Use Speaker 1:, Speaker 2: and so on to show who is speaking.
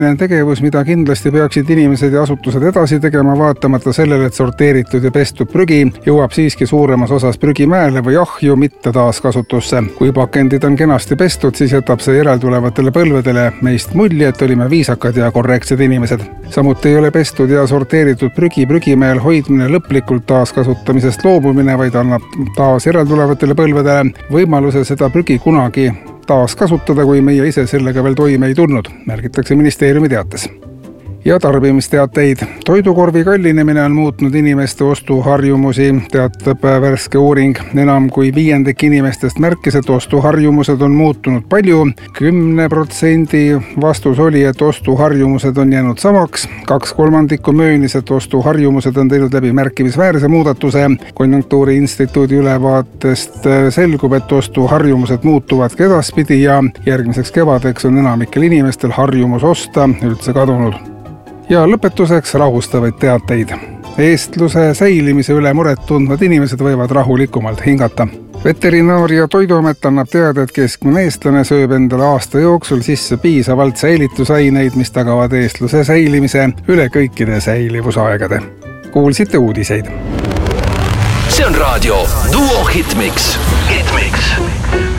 Speaker 1: Tegevus, mida kindlasti peaksid inimesed ja asutused edasi tegema, vaatamata sellele, et sorteeritud ja pestud prügi jõuab siiski suuremas osas prügimäele või ahju, mitte taaskasutusse. Kui pakendid on kenasti pestud, siis jätab see järeltulevatele põlvedele meist mulje, et olime viisakad ja korrektsed inimesed. Samuti ei ole pestud ja sorteeritud prügimäel hoidmine lõplikult taaskasutamisest loobumine, vaid annab taas järeltulevatele põlvedele võimaluse seda prügi kunagi taas kasutada, kui meie ise sellega veel toime ei tulnud, märgitakse ministeeriumi teates. Ja tarbimisteateid. Toidukorvi kallinemine on muutnud inimeste ostuharjumusi, teatab värske uuring. Enam kui 1/5 inimestest märkis, et ostuharjumused on muutunud palju. 10% vastus oli, et ostuharjumused on jäänud samaks. 2/3 möönis, et ostuharjumused on teinud läbi märkimisväärse muudatuse. Konjunktuuriinstituudi ülevaatest selgub, et ostuharjumused muutuvadki edaspidi ja järgmiseks kevadeks on enamikel inimestel harjumus osta üldse kadunud. Ja lõpetuseks rahustavaid teateid. Eestluse säilimise üle muret tundvad inimesed võivad rahulikumalt hingata. Veterinaar- ja Toiduamet annab teada, et keskmine eestlane sööb endale aasta jooksul sisse piisavalt säilitusaineid, mis tagavad eestluse säilimise üle kõikide säilivusaegade. Kuulsite uudiseid.
Speaker 2: See on raadio Duo Hitmix.